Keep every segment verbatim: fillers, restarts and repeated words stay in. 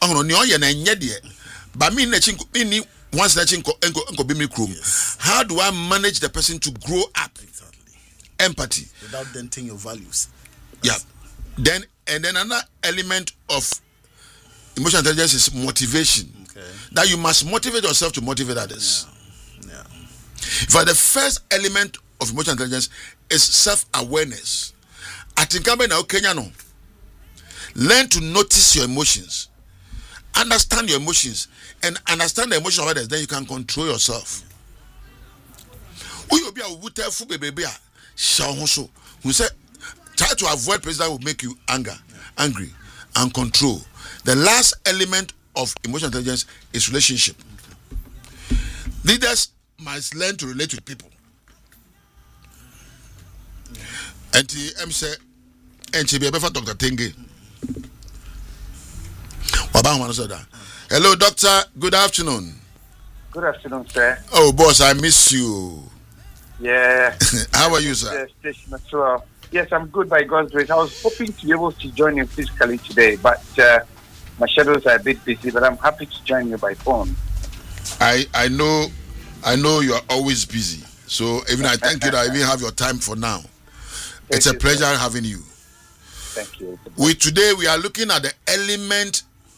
Oh no, ni oye na enye de. But me na chinko me once na chinko enko enko be me krom. How do I manage the person to grow up? Exactly. Empathy. Without denting your values. Yeah. Then and then another element of emotional intelligence is motivation. Okay. That you must motivate yourself to motivate others. Yeah. Yeah. For the first element of emotional intelligence is self-awareness. I think I'm now Kenya no. Learn to notice your emotions. Understand your emotions and understand the emotions of others, then you can control yourself. Who you be a who tell fu baby a so who say try to avoid places that will make you anger, angry, and control. The last element of emotional intelligence is relationship. Leaders must learn to relate with people. And the M say, and she be able to Doctor Tenge. Hello, doctor. Good afternoon. Good afternoon, sir. Oh, boss, I miss you. Yeah. How are you, sir? Station as well. Yes, I'm good by God's grace. I was hoping to be able to join you physically today, but uh, my schedules are a bit busy. But I'm happy to join you by phone. I I know, I know you are always busy. So even I thank you that I even have your time for now. Thank it's a you, pleasure sir. having you. Thank you. We today we are looking at the element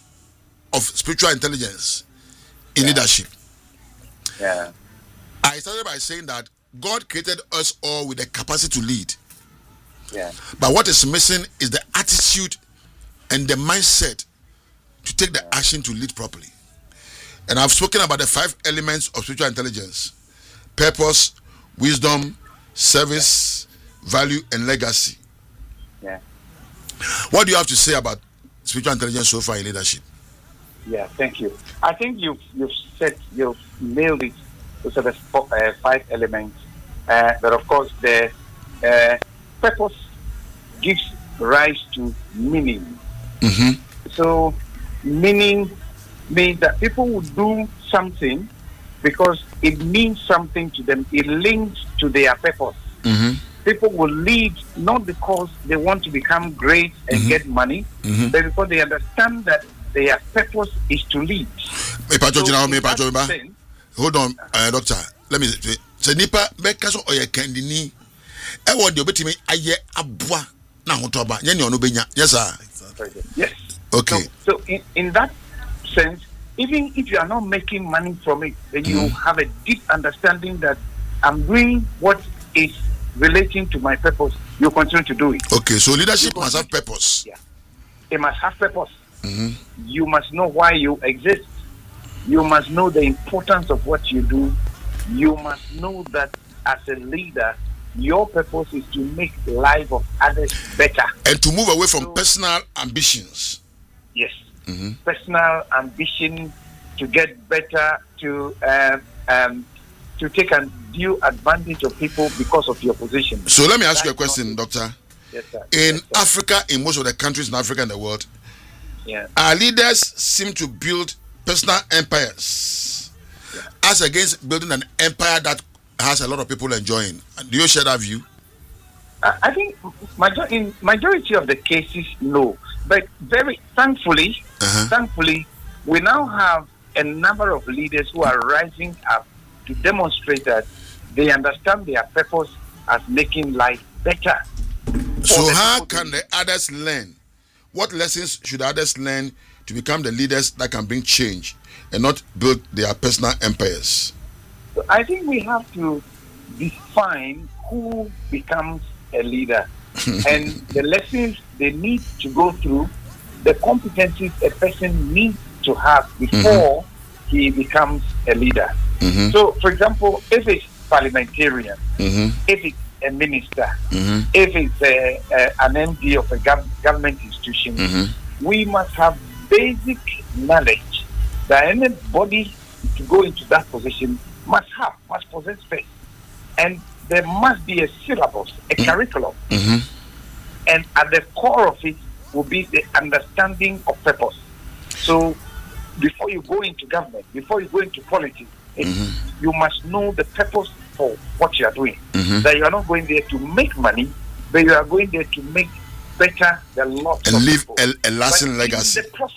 of spiritual intelligence in yeah. leadership. Yeah. I started by saying that God created us all with the capacity to lead. Yeah. But what is missing is the attitude and the mindset to take the yeah. action to lead properly. And I've spoken about the five elements of spiritual intelligence: purpose, wisdom, service, yeah. value, and legacy. Yeah. What do you have to say about spiritual intelligence so far in leadership? Yeah, thank you. I think you've you've said you've nailed it. Those are the uh, five elements. Uh, but of course, the uh, purpose gives rise to meaning. Mm-hmm. So, meaning means that people will do something because it means something to them. It links to their purpose. Mm-hmm. People will lead not because they want to become great and mm-hmm. get money, mm-hmm. but because they understand that their purpose is to lead. Me pacho, so me pacho, me hold on, uh, doctor. Let me say, so nipa make us oye kendini. E wo de obetimi aye aboa na hotoba. Nya ne ono benya. Yes sir. Yes. Okay. So, so in, in that sense, even if you are not making money from it, then you mm. have a deep understanding that I'm doing what is relating to my purpose. You continue to do it. Okay. So leadership must have purpose. Yeah. It must have purpose. Mm-hmm. You must know why you exist. You must know the importance of what you do. You must know that as a leader, your purpose is to make the life of others better. And to move away from so, personal ambitions. Yes. Mm-hmm. Personal ambition to get better, to uh, um, to take undue advantage of people because of your position. So let me ask That's you a question, not, doctor. Yes, sir. In yes, sir. Africa, in most of the countries in Africa and the world, yeah. our leaders seem to build personal empires yeah. as against building an empire that has a lot of people enjoying. Do you share that view? I, I think major- in majority of the cases, no. But very thankfully, uh-huh. thankfully, we now have a number of leaders who are rising up to demonstrate that they understand their purpose as making life better. So how can the others learn? What lessons should others learn to become the leaders that can bring change and not build their personal empires? So I think we have to define who becomes a leader and the lessons they need to go through, the competencies a person needs to have before mm-hmm. he becomes a leader. Mm-hmm. So, for example, if it's parliamentarian, mm-hmm. if it's a minister, mm-hmm. if it's a, a, an M D of a gov- government institution, mm-hmm. we must have basic knowledge that anybody to go into that position must have, must possess first. And there must be a syllabus, a mm-hmm. curriculum. Mm-hmm. And at the core of it will be the understanding of purpose. So before you go into government, before you go into politics, mm-hmm. you must know the purpose for what you are doing. Mm-hmm. That you are not going there to make money, but you are going there to make better the lot and of leave people. a, a lasting but legacy. In the process,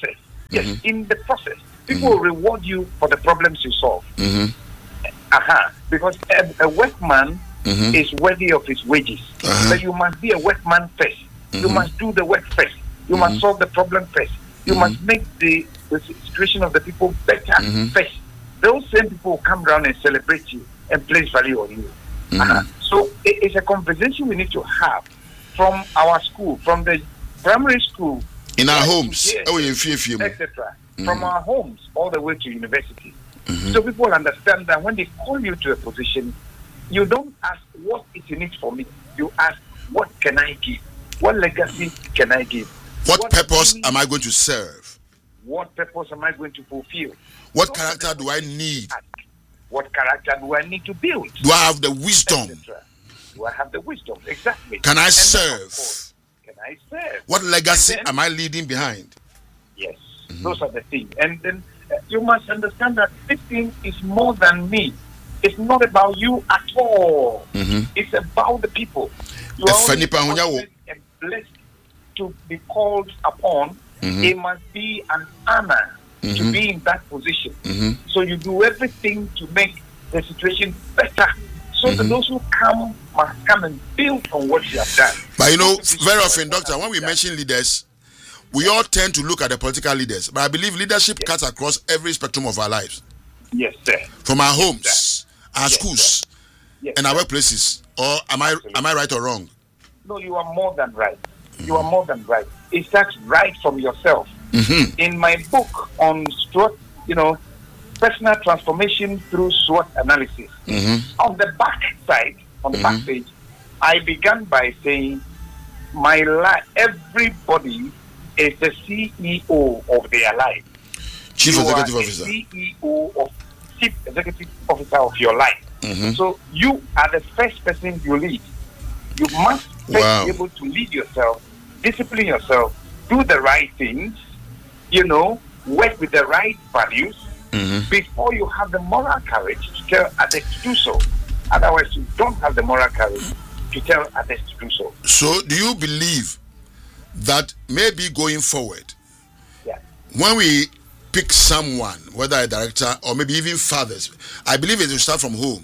Yes, Mm-hmm. in the process, people will reward you for the problems you solve. Mm-hmm. Uh-huh. Because a, a workman Mm-hmm. is worthy of his wages. Uh-huh. But you must be a workman first. You Mm-hmm. must do the work first. You must solve the problem first. You Mm-hmm. must make the, the situation of the people better Mm-hmm. first. Those same people will come around and celebrate you and place value on you. Mm-hmm. Uh-huh. So it, it's a conversation we need to have from our school, from the primary school, In our right to homes. J S S, Oh, in fear, fear. et cetera. From our homes all the way to university. Mhm. So people understand that when they call you to a position, you don't ask what is in it for me. You ask what can I give? What legacy can I give? What purpose meaning- am I going to serve? What purpose am I going to fulfill? What Those character are the do I questions need? you ask. What character do I need to build? Do I have the wisdom? et cetera. Do I have the wisdom? Exactly. Can I And then, of serve? course, Can I serve? What legacy And then- am I leaving behind? Yes, those are the things. And then uh, you must understand that this thing is more than me. It's not about you at all. Mhm. It's about the people. You If are only nipa ho nya wo. fortunate and blessed to be called upon. Mhm. It must be an honor to Mhm. be in that position. Mhm. So you do everything to make the situation better. So that those who come must come and build on what you have done. But you know, Not to be very sure often, what doctor, I've when we done. mention leaders, we all tend to look at the political leaders. But I believe leadership cuts across every spectrum of our lives. Yes, sir. From our homes, our Yes, schools, Yes, and our sir. workplaces. Or am I am I right or wrong? No, you are more than right. You are more than right. It starts right from yourself. Mm-hmm. In my book on SWOT, you know, personal transformation through SWOT analysis, Mm-hmm. on the back side, on the back page, I began by saying, my life, everybody is the C E O of their life. Chief You Executive are Officer. the C E O of Chief Executive Officer of your life. Mhm. So you are the first person you lead. You must first Wow. be able to lead yourself, discipline yourself, do the right things, you know, work with the right values Mhm. before you have the moral courage to tell others to do so. Otherwise, you don't have the moral courage to tell others to do so. So, do you believe that maybe going forward, Yeah. when we pick someone, whether a director or maybe even fathers, I believe it will start from home.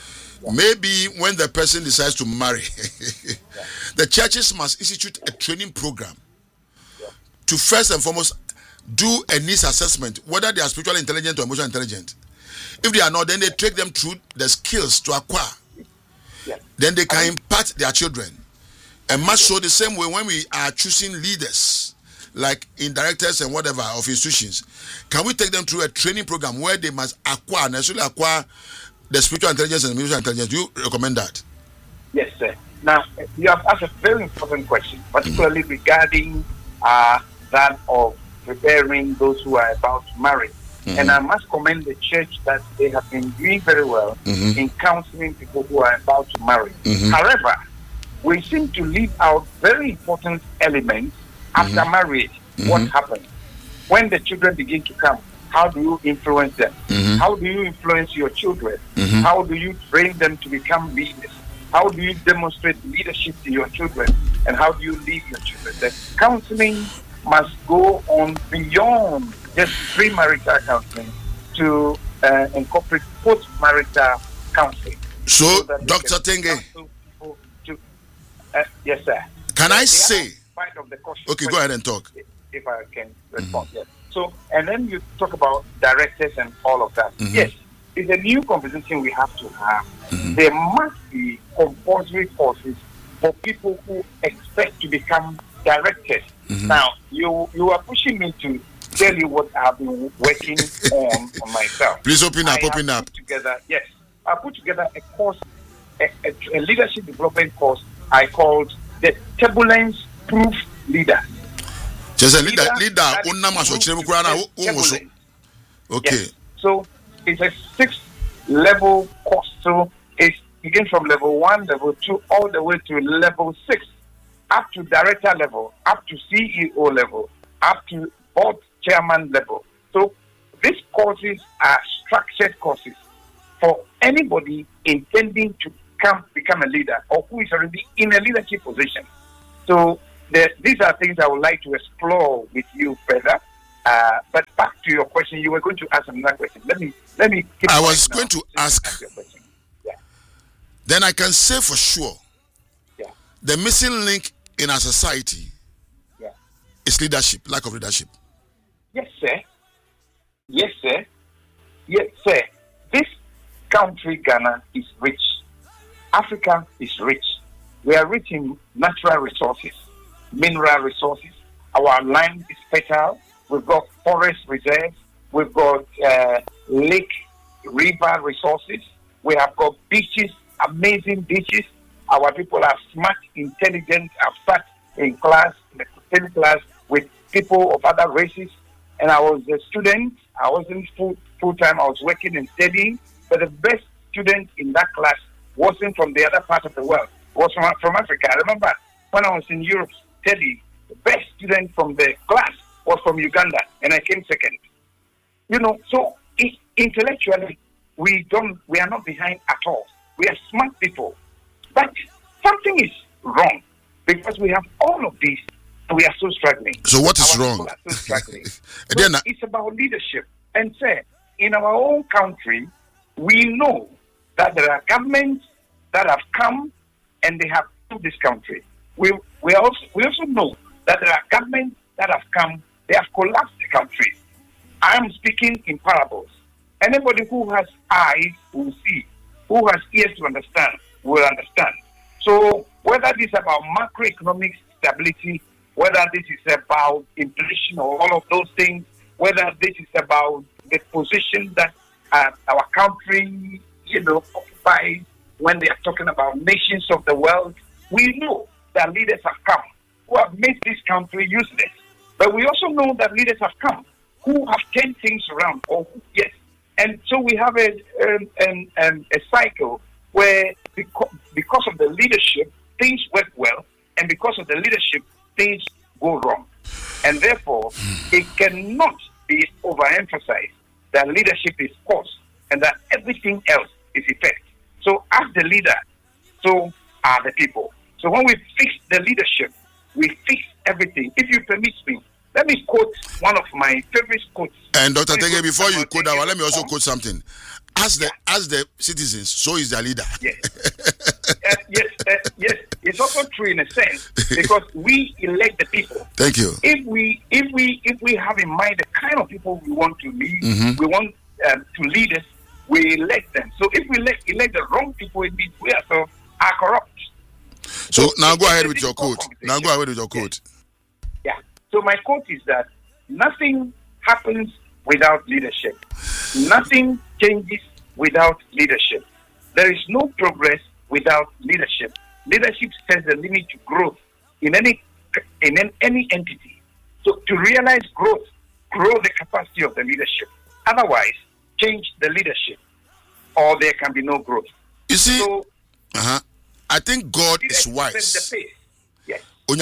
Maybe when the person decides to marry, the churches must institute a training program to first and foremost do a needs assessment, whether they are spiritually intelligent or emotionally intelligent. If they are not, then they take them through the skills to acquire. Yeah. Then they can impact their children. And must show the same way when we are choosing leaders, like in directors and whatever of institutions. Can we take them through a training program where they must acquire, necessarily acquire the spiritual intelligence and emotional intelligence? Do you recommend that? Yes, sir. Now, you have asked a very important question, particularly regarding uh, that of preparing those who are about to marry. Mhm. And I must commend the church that they have been doing very well Mhm. in counseling people who are about to marry. Mhm. However, we seem to leave out very important elements after marriage. What happens? When the children begin to come, how do you influence them? Mhm. How do you influence your children? Mhm. How do you train them to become leaders? How do you demonstrate leadership to your children? And how do you lead your children? The counseling must go on beyond just premarital counseling to uh, incorporate post-marital counseling. So, that they Doctor can Tenge, counsel people to- uh, yes, sir. can I The say, other part of the question- okay, go ahead and talk. if I can respond. Yes. So, and then you talk about directors and all of that. Yes, it's a new conversation we have to have. There must be compulsory courses for people who expect to become directors. Now, you you are pushing me to tell you what I've been working on on myself. Please open up, I open have up. put together, yes, I put together a course, a, a, a leadership development course I called the Turbulence Proof Leader. Just a leader, leader, that is unna maso chire mu kura na wo wo so. turbulence. Okay. Yes. So it's a six level course. So it begins from level one, level two, all the way to level six, up to director level, up to C E O level, up to board chairman level. So these courses are structured courses for anybody intending to come become a leader or who is already in a leadership position. So the, these are things I would like to explore with you further Uh, but back to your question, you were going to ask another question. Let me let me. Keep I was now. going to ask. ask your question. Yeah. Then I can say for sure, yeah. the missing link in our society yeah. is leadership, lack of leadership. Yes, sir. Yes, sir. Yes, sir. This country, Ghana, is rich. Africa is rich. We are rich in natural resources, mineral resources. Our land is fertile. We've got forest reserves. We've got uh, lake, river resources. We have got beaches, amazing beaches. Our people are smart, intelligent. I've sat in class, in the same class with people of other races. And I was a student. I wasn't full, full-time. I was working and studying. But the best student in that class wasn't from the other part of the world. It was from, from Africa. I remember when I was in Europe studying, the best student from the class was from Uganda, and I came second. You know, so it, intellectually, we don't, we are not behind at all. We are smart people. But something is wrong because we have all of these, and we are so struggling. So what is Our wrong? people are so struggling. So then, it's about leadership. And say, in our own country, we know that there are governments that have come and they have built this country. We we also we also know that there are governments that have come, they have collapsed the country. I am speaking in parables. Anybody who has eyes will see, who has ears to understand will understand. So whether this is about macroeconomic stability, whether this is about inflation or all of those things, whether this is about the position that uh, our country, you know, occupies when they are talking about nations of the world, we know that leaders have come who have made this country useless. But we also know that leaders have come who have turned things around. Or yes, and so we have a um, um, um, a cycle where because, because of the leadership things work well, and because of the leadership things go wrong, and therefore it cannot be overemphasized that leadership is cause and that everything else is effect. So as the leader, so are the people. So when we fix the leadership, we fix everything. If you permit me, let me quote one of my favorite quotes. And Doctor Tenge, before you quote that one, let me also quote something. As the yeah. as the citizens, so is their leader. Yes, uh, yes, uh, yes. It's also true in a sense because we elect the people. Thank you. If we if we if we have in mind the kind of people we want to lead, mm-hmm. we want um, to lead us, we elect them. So if we elect, elect the wrong people, it means we ourselves are corrupt. So, so now go ahead with your quote. Now go ahead with your quote. Yeah. yeah. So my quote is that nothing happens without leadership. Nothing changes without leadership. There is no progress without leadership. Leadership sets the limit to growth in any in any entity. So to realize growth, grow the capacity of the leadership. Otherwise, change the leadership, or there can be no growth. You see, so, uh-huh. I think God is wise. Yes.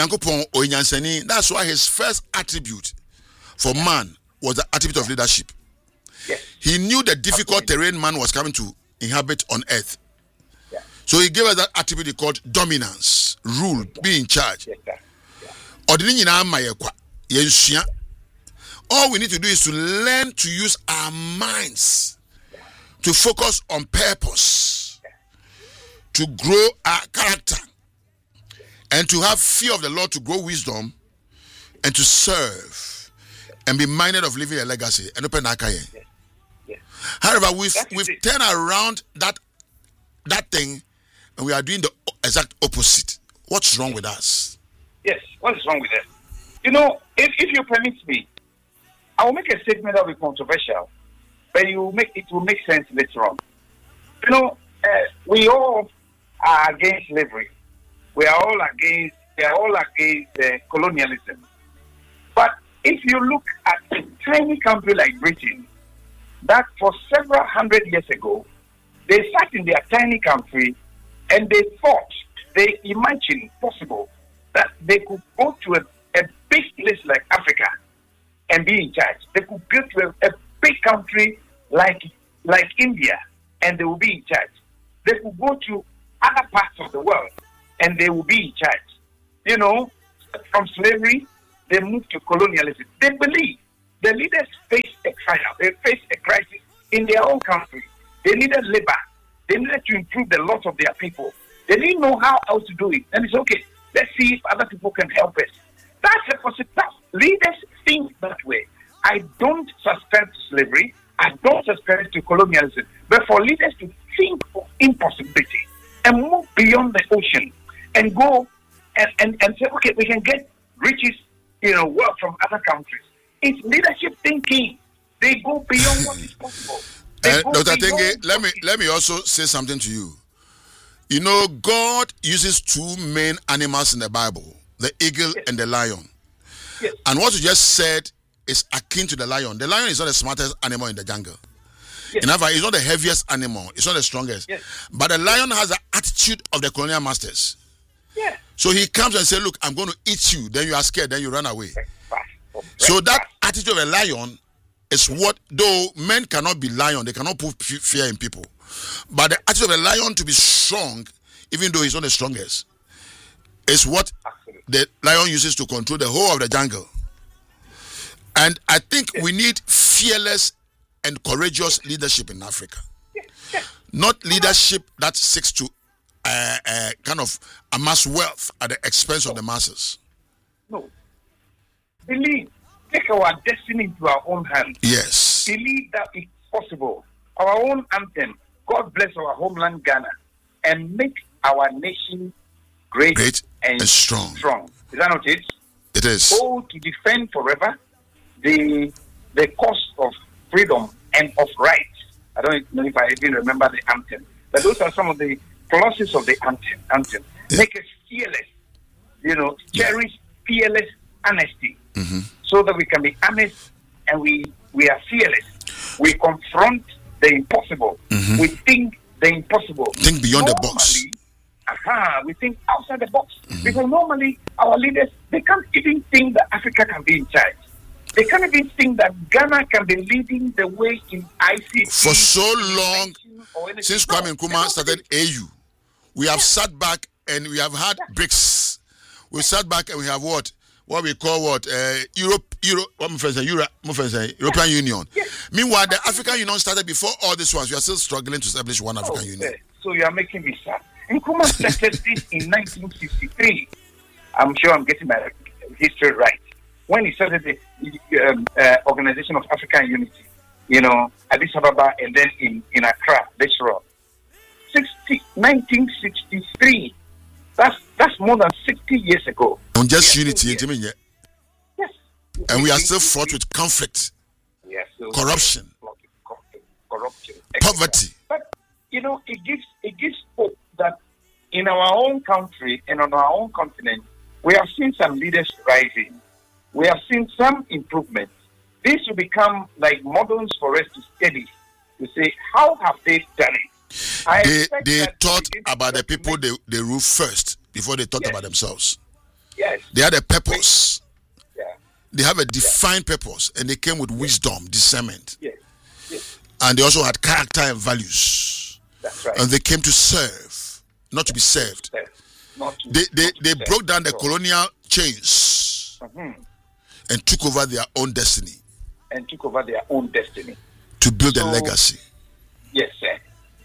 That's why his first attribute for man was the attribute of leadership. Yes. He knew the difficult Absolutely. terrain man was coming to inhabit on earth. Yeah. So he gave us that attribute he called dominance, rule, yes, be in charge. Yes, yeah. All we need to do is to learn to use our minds yeah. to focus on purpose, yeah. to grow our character, and to have fear of the Lord, to grow wisdom, and to serve, and be minded of leaving a legacy. And open our career. Yes. Yes. However, we've we've turned around that that thing, and we are doing the exact opposite. What's wrong with us? Yes, what is wrong with us? You know, if, if you permit me, I will make a statement that will be controversial, but you will make it will make sense later on. You know, uh, we all are against slavery. We are all against. We are all against uh, colonialism. But if you look at a tiny country like Britain, that for several hundred years ago, they sat in their tiny country and they thought, they imagined possible that they could go to a, a big place like Africa and be in charge. They could go to a, a big country like like India and they will be in charge. They could go to other parts of the world and they will be in charge. You know, from slavery, they moved to colonialism. They believe the leaders faced a trial, they faced a crisis in their own country. They needed labor. They needed to improve the lot of their people. They didn't know how else to do it. And it's okay. Let's see if other people can help us. That's a possibility. Leaders think that way. I don't subscribe to slavery. I don't subscribe to colonialism. But for leaders to think of impossibility and move beyond the ocean and go and, and, and say, okay, we can get riches, you know, wealth from other countries. It's leadership thinking. They go beyond what is possible. Uh, Doctor Tenge, let me let me also say something to you. You know, God uses two main animals in the Bible, the eagle yes. and the lion. Yes. And what you just said is akin to the lion. The lion is not the smartest animal in the jungle. Yes. In other words, it's not the heaviest animal. It's not the strongest. Yes. But the lion has the attitude of the colonial masters. Yeah. So he comes and says, look, I'm going to eat you. Then you are scared. Then you run away. Breakfast. So that attitude of a lion is what, though men cannot be lion, they cannot put fear in people. But the attitude of a lion to be strong, even though he's not the strongest, is what Absolutely. the lion uses to control the whole of the jungle. And I think yes. we need fearless and courageous leadership in Africa. Yes. Yes. Not leadership that seeks to uh, uh, kind of amass wealth at the expense no. of the masses. No. Believe. Take our destiny into our own hands. Yes. Believe that it's possible. Our own anthem, God bless our homeland Ghana, and make our nation great, great and, and strong. strong. Is that not it? It is. Go to defend forever the the cause of freedom and of rights. I don't know if I even remember the anthem, but those are some of the clauses of the anthem. anthem. Yeah. Make us fearless, you know, cherish yeah. fearless honesty. Mm-hmm. So that we can be honest and we, we are fearless. We confront the impossible. Mm-hmm. We think the impossible. Think beyond normally, the box. Aha, we think outside the box. Mm-hmm. Because normally our leaders, they can't even think that Africa can be in charge. They can't even think that Ghana can be leading the way in I C T. For so long, since Kwame no, Nkrumah started A U, we have yeah. sat back and we have had yeah. BRICS. We sat back and we have what? What we call what? Uh, Europe, Europe, what my friend say, Euro, my friend say, European yeah. Union. Yeah. Meanwhile, the African Union started before all these ones. We are still struggling to establish one African oh, Union. Okay. So you are making me sad. Nkrumah started this in nineteen sixty-three. I'm sure I'm getting my history right. When he started the um, uh, Organization of African Unity, you know, Addis Ababa and then in, in Accra, this road. nineteen sixty-three. That's that's more than sixty years ago. On just unity, yes. yes. And we are still fraught with conflict, yes, so corruption, conflict, corruption, poverty. But you know, it gives it gives hope that in our own country and on our own continent, we have seen some leaders rising. We have seen some improvements. This will become like models for us to study, to say, how have they done it? I they they thought about the people they, they rule first before they thought yes. about themselves. Yes. They had a purpose. Yeah. They have a defined yeah. purpose, and they came with wisdom, discernment. Yes. Yes. And they also had character and values. That's right. And they came to serve, not to be served. Not to, they they, not to they serve. broke down the so. colonial chains mm-hmm. and took over their own destiny. And took over their own destiny. To build so, a legacy. Yes, sir.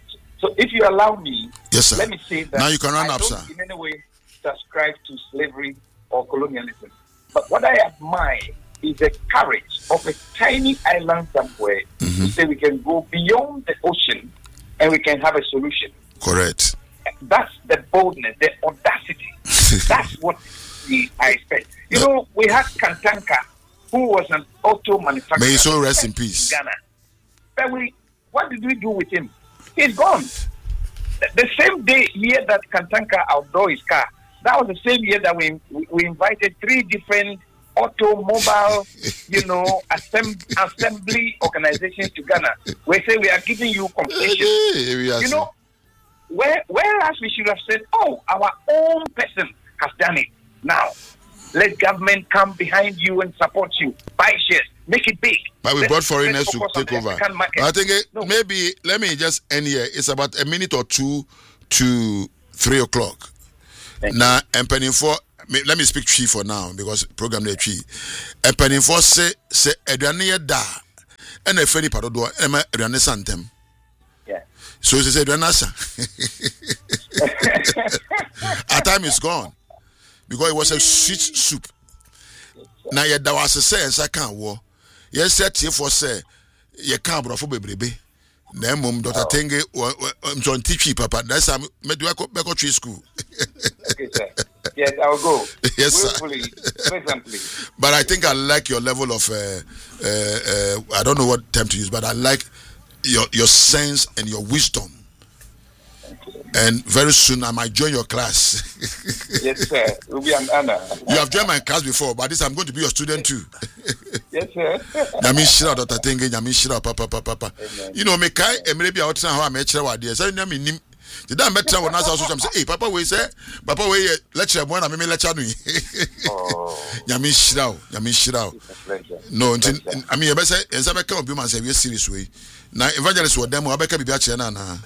So if you allow me, yes, sir. let me say that now you can run I up, don't sir. in any way subscribe to slavery or colonialism. But what I admire is the courage of a tiny island somewhere mm-hmm. to say we can go beyond the ocean and we can have a solution. Correct. That's the boldness, the audacity. That's what we, I expect. You know, we had Kantanka, who was an auto manufacturer. May he so rest in peace. In Ghana. But we, what did we do with him? He's gone. The, the same day year that Kantanka outdoor his car, that was the same year that we we invited three different automobile, you know, assemb- assembly organizations to Ghana. We say we are giving you compensation. You know, where whereas we should have said, oh, our own person has done it. Now, let government come behind you and support you. Buy shares. Make it big. But we let's, brought foreigners to take over. I think it, no. maybe, let me just end here. It's about a minute or two to three o'clock. Now, I'm penning for me, let me speak tree for now because program the tree. A penny for say say Adriania da and a fenny parodo and my Adriana Santem. Yeah. So she said Adrianasa. Our time is gone because it was a sweet soup. Now yet there was a sense I can't war. Yes, said for say you can't bro for baby. Na mum Doctor Tenge I'm trying to teach you papa. That's how me do I go back to school. Okay, sir. Yes, I will go. Yes, sir. Willfully, presently. But I think I like your level of uh, uh, uh, I don't know what term to use, but I like your your sense and your wisdom. And very soon I might join your class. Yes, sir. It will be an honor. You have joined my class before, but this I'm going to be your student too. Yes, sir. Nyami shira Doctor Tenge, nyami shira papa papa papa. You know me kai e maybe out how I met wa there. Say nyami nim. Did I met when I saw some say, "Hey, papa we say, papa we lecture one and me lecture no." Oh. Nyami shira, nyami shira. No, I mean, you say, "Ensa be come be man say we serious way." Na evangelist wo dem abeka bibia che na na.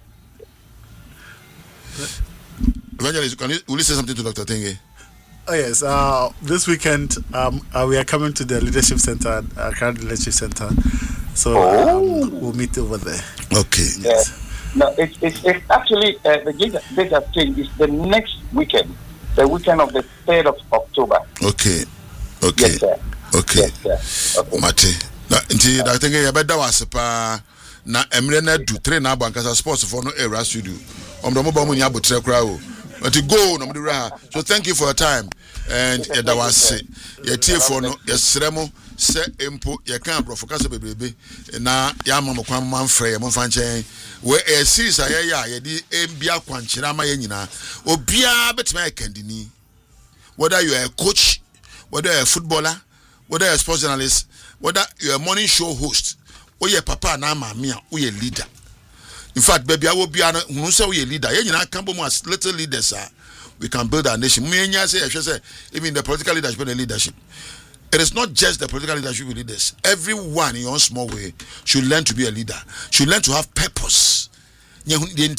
Evangelist, can you, will you say something to Doctor Tenge? Oh yes, uh, this weekend um, uh, we are coming to the Leadership Center, uh, current Leadership Center, so um, we'll meet over there. Okay. Yes. Uh, no, it's, it's, it's actually uh, the date, date has changed. It's the next weekend, the weekend of the third of October. Okay. Okay. Yes, sir. Okay. Yes, sir. Okay. Mate. Na nti Doctor Tenge ya beda wasepa na emre na du train na bankasa sports for no era studio. Omdo mo ba mo nya abotre kra o. But to go no mudura. So thank you for your time. And that was say ye tie for no ye sremo se empo ye kan brofo kasa bebrebe na ya mama kwan man frɛ ye mo fa nkyɛn we a series aye ya ye di embia kwankyira ma ye nyina obia betima ye kandini, whether you are a coach, whether you are a footballer, whether you are a sports journalist, whether you are a morning show host, or you are papa na mama or you are leader. In fact, baby, I will be an who say we leader. You know, come as little leaders are. We can build our nation. Me and say, I should say, even the political leadership and the leadership. It is not just the political leadership with leaders. Everyone in your own small way should learn to be a leader. Should learn to have purpose. Learn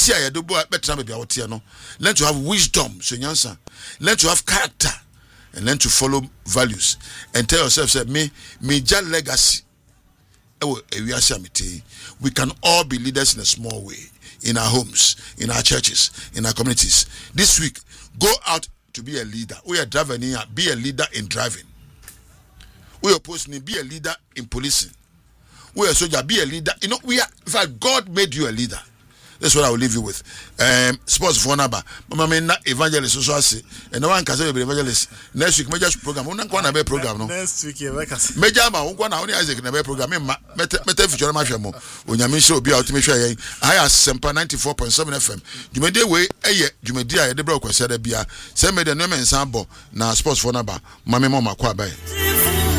to have wisdom. Learn to have character. And learn to follow values. And tell yourself, say, me, me just legacy. We can all be leaders in a small way, in our homes, in our churches, in our communities. This week, go out to be a leader. We are driving here, be a leader in driving. We are posting, be a leader in policing. We are soldier, be a leader. You know, we are. In fact, God made you a leader. That's what I will leave you with. Um, sports for number. Mama me na evangelist so say. And no one can say evangelist. Next week major program. We na kwa be program no. Next week you make us. Major ma we na only Isaac na be program. Me mete mete future ma hwe mo. Onyame hye obi a otime hwe yen. I Asempa ninety-four point seven F M. Jumede we eye jumedi a ye de bra kwase da bia. Say me de no me nsan bo na sports for number. Mama me mo makwa bai.